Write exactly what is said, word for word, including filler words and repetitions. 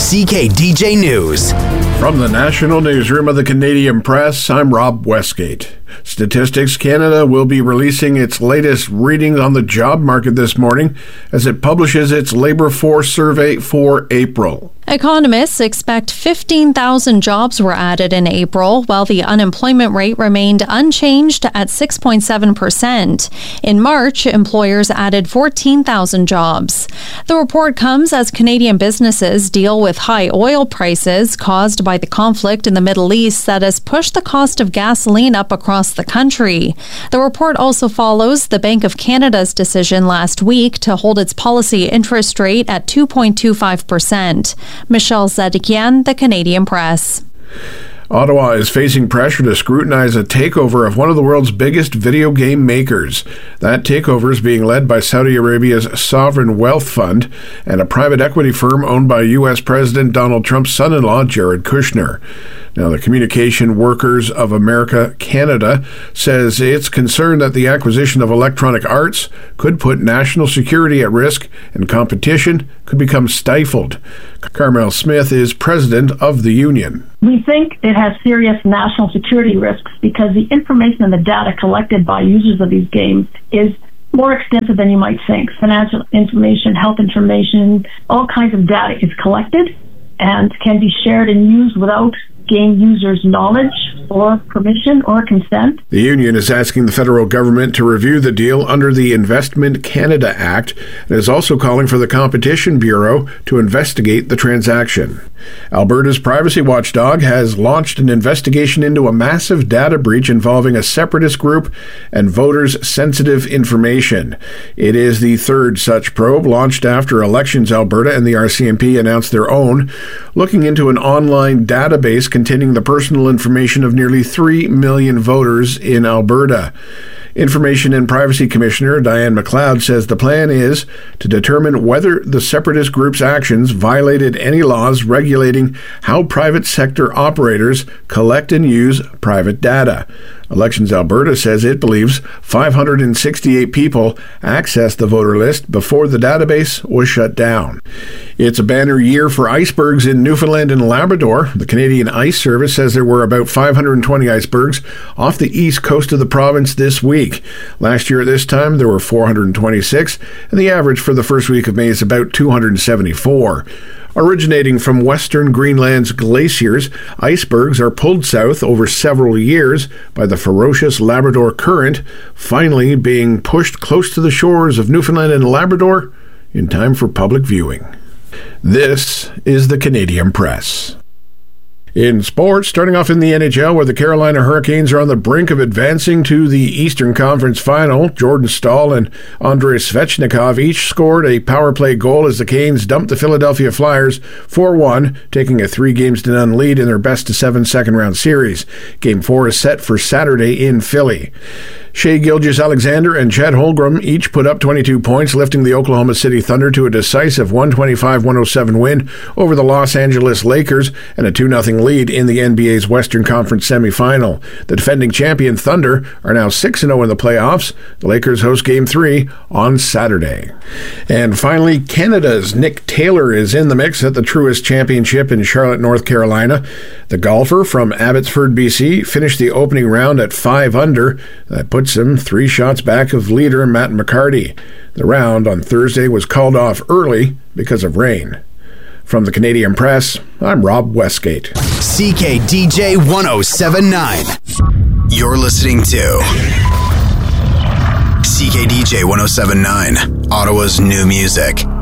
C K D J News. From the National Newsroom of the Canadian Press, I'm Rob Westgate. Statistics Canada will be releasing its latest readings on the job market this morning as it publishes its labor force survey for April. Economists expect fifteen thousand jobs were added in April, while the unemployment rate remained unchanged at six point seven percent. In March, employers added fourteen thousand jobs. The report comes as Canadian businesses deal with high oil prices caused by the conflict in the Middle East that has pushed the cost of gasoline up across the country. The report also follows the Bank of Canada's decision last week to hold its policy interest rate at two point two five percent. Michelle Zedekian, The Canadian Press. Ottawa is facing pressure to scrutinize a takeover of one of the world's biggest video game makers. That takeover is being led by Saudi Arabia's Sovereign Wealth Fund and a private equity firm owned by U S President Donald Trump's son-in-law, Jared Kushner. Now, the Communication Workers of America Canada says it's concerned that the acquisition of Electronic Arts could put national security at risk and competition could become stifled. Carmel Smith is president of the union. We think it has serious national security risks because the information and the data collected by users of these games is more extensive than you might think. Financial information, health information, all kinds of data is collected and can be shared and used without game users' knowledge or permission or consent. The union is asking the federal government to review the deal under the Investment Canada Act and is also calling for the Competition Bureau to investigate the transaction. Alberta's privacy watchdog has launched an investigation into a massive data breach involving a separatist group and voters' sensitive information. It is the third such probe launched after Elections Alberta and the R C M P announced their own, looking into an online database containing the personal information of nearly three million voters in Alberta. Information and Privacy Commissioner Diane McLeod says the plan is to determine whether the separatist group's actions violated any laws regulating how private sector operators collect and use private data. Elections Alberta says it believes five hundred sixty-eight people accessed the voter list before the database was shut down. It's a banner year for icebergs in Newfoundland and Labrador. The Canadian Ice Service says there were about five hundred twenty icebergs off the east coast of the province this week. Last year at this time, there were four hundred twenty-six, and the average for the first week of May is about two hundred seventy-four. Originating from western Greenland's glaciers, icebergs are pulled south over several years by the ferocious Labrador Current, finally being pushed close to the shores of Newfoundland and Labrador in time for public viewing. This is the Canadian Press. In sports, starting off in the N H L, where the Carolina Hurricanes are on the brink of advancing to the Eastern Conference Final, Jordan Staal and Andrei Svechnikov each scored a power play goal as the Canes dumped the Philadelphia Flyers four one, taking a three games to none lead in their best-of-seven second-round series. Game four is set for Saturday in Philly. Shai Gilgeous-Alexander and Chet Holmgren each put up twenty-two points, lifting the Oklahoma City Thunder to a decisive one twenty-five one oh seven win over the Los Angeles Lakers and a two nothing lead in the N B A's Western Conference semifinal. The defending champion Thunder are now six and oh in the playoffs. The Lakers host Game three on Saturday. And finally, Canada's Nick Taylor is in the mix at the Truist Championship in Charlotte, North Carolina. The golfer from Abbotsford, B C, finished the opening round at five under. That puts him three shots back of leader Matt McCarty. The round on Thursday was called off early because of rain. From the Canadian Press, I'm Rob Westgate. C K D J one oh seven point nine. You're listening to C K D J one oh seven point nine, Ottawa's new music.